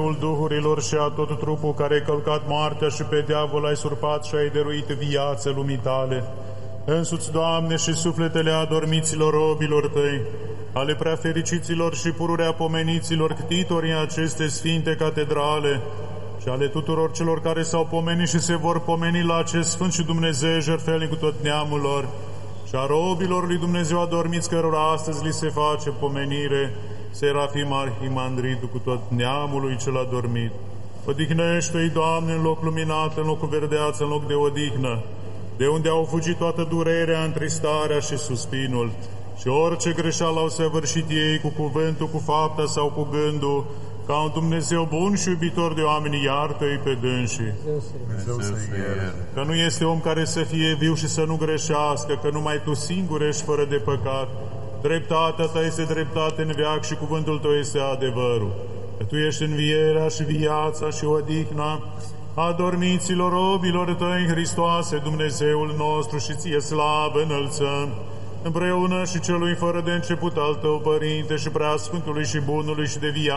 Dumnezeul duhurilor și a tot trupul care ai călcat moartea și pe diavol ai surpat și ai dăruit viață lumii tale. Însuți, Doamne, și sufletele adormiților robilor Tăi, ale preafericiților și pururea pomeniților ctitorii aceste sfinte catedrale și ale tuturor celor care s-au pomenit și se vor pomeni la acest Sfânt și Dumnezeu jertfelnic cu tot neamul lor, și a robilor lui Dumnezeu adormiți cărora astăzi li se face pomenire, Serafim Arhimandritul cu tot neamului cel adormit. Odihnește-i, Doamne, în loc luminat, în loc cu verdeață, în loc de odihnă, de unde au fugit toată durerea, întristarea și suspinul, și orice greșeală au săvârșit ei cu cuvântul, cu fapta sau cu gândul, ca un Dumnezeu bun și iubitor de oameni, iartă-i pe dânsii. Că nu este om care să fie viu și să nu greșească, că numai Tu singur ești fără de păcat. Dreptatea Ta este dreptate în veac și cuvântul Tău este adevărul. Că Tu ești învierea și viața și odihna adormiților robilor Tăi, Hristoase, Dumnezeul nostru, și Ție slavă înălțăm, împreună și Celui fără de început al Tău, Părinte, și Preasfântului și Bunului și de viață